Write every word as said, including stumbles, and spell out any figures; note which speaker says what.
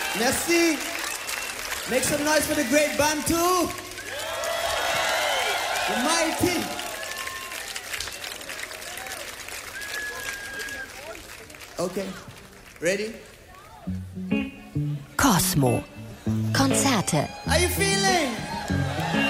Speaker 1: Merci. Make some noise for the great Bantu. The mighty. Okay. Ready?
Speaker 2: Cosmo. Konzerte.
Speaker 1: Are you feeling?